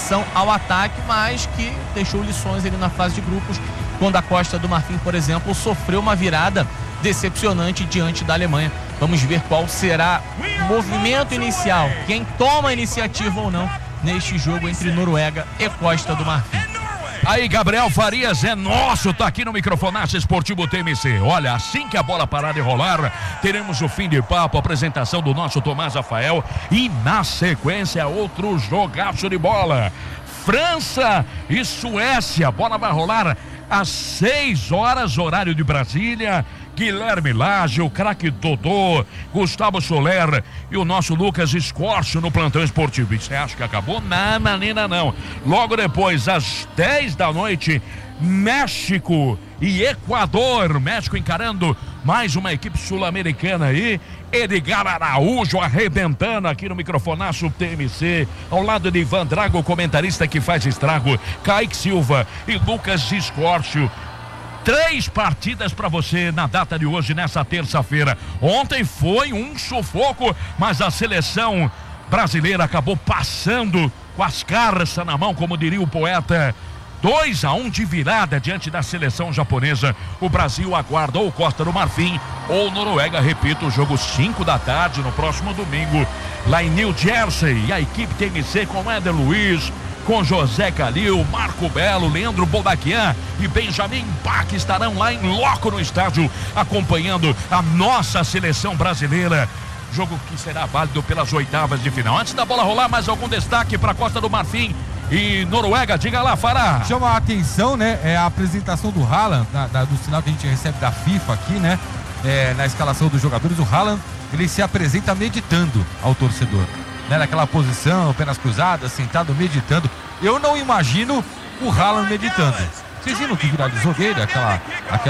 propensão ao ataque, mas que deixou lições ali na fase de grupos, quando a Costa do Marfim, por exemplo, sofreu uma virada decepcionante diante da Alemanha. Vamos ver qual será o movimento inicial, quem toma a iniciativa ou não neste jogo entre Noruega e Costa do Marfim. Aí, Gabriel Farias é nosso, tá aqui no Microfonaço Esportivo TMC. Olha, assim que a bola parar de rolar, teremos o fim de papo, apresentação do nosso Tomás Rafael e na sequência outro jogaço de bola. França e Suécia, a bola vai rolar às 6 horas, horário de Brasília. Guilherme Lage, o craque Dodô, Gustavo Soler e o nosso Lucas Escorcio no plantão esportivo. E você acha que acabou? Não, menina, não. Logo depois, às 10 da noite, México e Equador. México encarando mais uma equipe sul-americana aí. Edgar Araújo arrebentando aqui no Microfonaço TMC, ao lado de Ivan Drago, comentarista que faz estrago, Kaique Silva e Lucas Escorcio. 3 partidas para você na data de hoje, nessa terça-feira. Ontem foi um sufoco, mas a seleção brasileira acabou passando com as carças na mão, como diria o poeta. 2-1 de virada diante da seleção japonesa. O Brasil aguarda ou Costa do Marfim ou Noruega. Repito, o jogo 5 da tarde no próximo domingo, lá em New Jersey. E a equipe TMC com Éder Luiz, com José Calil, Marco Belo, Leandro Bobaquian e Benjamin Bach estarão lá em loco no estádio acompanhando a nossa seleção brasileira. Jogo que será válido pelas oitavas de final. Antes da bola rolar, mais algum destaque para Costa do Marfim e Noruega? Diga lá, Fará. Chama a atenção, né? É a apresentação do Haaland, do sinal que a gente recebe da FIFA aqui, né? Na escalação dos jogadores, o Haaland, ele se apresenta meditando ao torcedor, né? Naquela posição, pernas cruzadas, sentado, meditando. Eu não imagino o Haaland meditando. Vocês viram que viralizou dele? Aquela